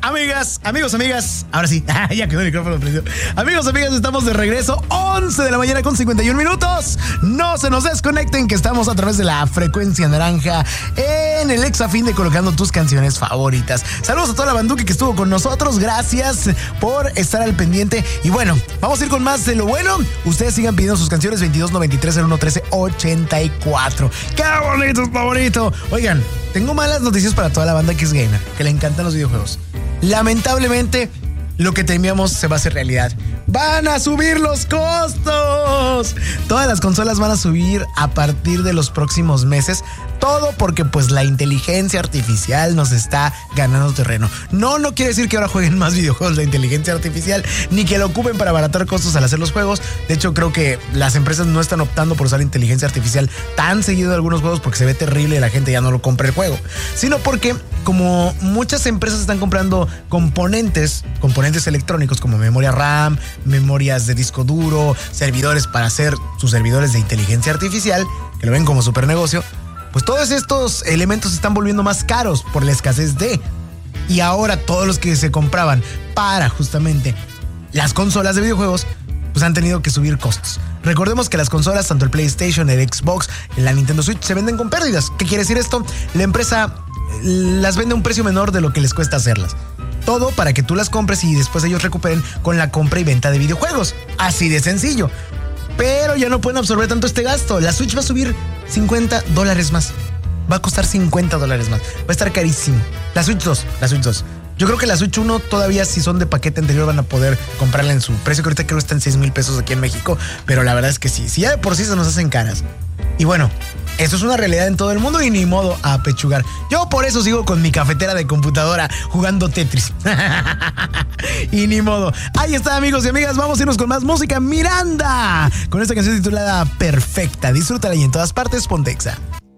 Amigas, ahora sí, ya quedó el micrófono prendido. Amigos, estamos de regreso, 11 de la mañana con 51 minutos. No se nos desconecten, que estamos a través de la frecuencia naranja en el Exafinde colocando tus canciones favoritas. Saludos a toda la banduque que estuvo con nosotros, gracias por estar al pendiente. Y bueno, vamos a ir con más de lo bueno. Ustedes sigan pidiendo sus canciones 2293-0113-84. ¡Qué bonito, está bonito! Oigan, tengo malas noticias para toda la banda que es gamer, que le encantan los videojuegos. Lamentablemente, lo que temíamos se va a hacer realidad. ¡Van a subir los costos! Todas las consolas van a subir a partir de los próximos meses. Todo porque pues la inteligencia artificial nos está ganando terreno. No quiere decir que ahora jueguen más videojuegos la inteligencia artificial, ni que lo ocupen para abaratar costos al hacer los juegos. De hecho, creo que las empresas no están optando por usar inteligencia artificial tan seguido en algunos juegos porque se ve terrible y la gente ya no lo compra el juego. Sino porque como muchas empresas están comprando componentes electrónicos como memoria RAM, memorias de disco duro, servidores para hacer sus servidores de inteligencia artificial, que lo ven como super negocio, pues todos estos elementos se están volviendo más caros por la escasez de. Y ahora todos los que se compraban para justamente las consolas de videojuegos, pues han tenido que subir costos. Recordemos que las consolas, tanto el PlayStation, el Xbox, la Nintendo Switch, se venden con pérdidas. ¿Qué quiere decir esto? La empresa las vende a un precio menor de lo que les cuesta hacerlas. Todo para que tú las compres y después ellos recuperen con la compra y venta de videojuegos. Así de sencillo. Pero ya no pueden absorber tanto este gasto. La Switch va a subir $50 más. Va a costar $50 más. Va a estar carísimo. La Switch 2. Yo creo que la Switch 1 todavía, si son de paquete anterior, van a poder comprarla en su precio, que ahorita creo que está en 6,000 pesos aquí en México. Pero la verdad es que sí. Si ya de por sí se nos hacen caras. Y bueno, eso es una realidad en todo el mundo y ni modo a apechugar. Yo por eso sigo con mi cafetera de computadora jugando Tetris. Y ni modo. Ahí está, amigos y amigas. Vamos a irnos con más música. Miranda, con esta canción titulada Perfecta. Disfrútala y en todas partes ponte Exa.